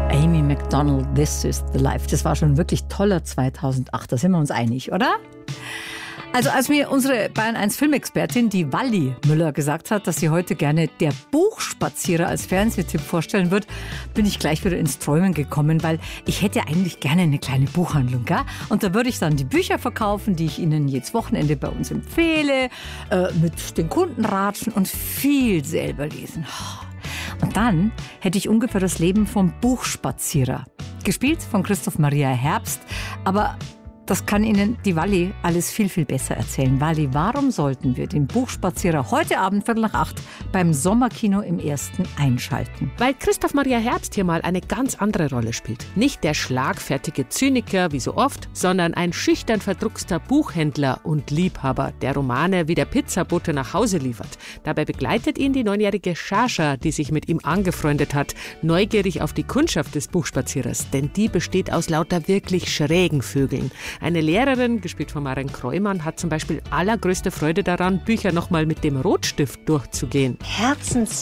Amy Macdonald, This is the Life. Das war schon wirklich toller 2008, da sind wir uns einig, oder? Also als mir unsere Bayern 1 Filmexpertin, die Walli Müller, gesagt hat, dass sie heute gerne Der Buchspazierer als Fernsehtipp vorstellen wird, bin ich gleich wieder ins Träumen gekommen, weil ich hätte eigentlich gerne eine kleine Buchhandlung, gell? Und da würde ich dann die Bücher verkaufen, die ich Ihnen jedes Wochenende bei uns empfehle, mit den Kunden ratschen und viel selber lesen. Und dann hätte ich ungefähr das Leben vom Buchspazierer. Gespielt von Christoph Maria Herbst, aber das kann Ihnen die Walli alles viel, viel besser erzählen. Walli, warum sollten wir den Buchspazierer heute Abend 7:45 beim Sommerkino im Ersten einschalten? Weil Christoph Maria Herbst hier mal eine ganz andere Rolle spielt. Nicht der schlagfertige Zyniker wie so oft, sondern ein schüchtern verdruckster Buchhändler und Liebhaber, der Romane wie der Pizzabote nach Hause liefert. Dabei begleitet ihn die 9-jährige Shasha, die sich mit ihm angefreundet hat, neugierig auf die Kundschaft des Buchspazierers. Denn die besteht aus lauter wirklich schrägen Vögeln. Eine Lehrerin, gespielt von Maren Kreumann, hat zum Beispiel allergrößte Freude daran, Bücher nochmal mit dem Rotstift durchzugehen.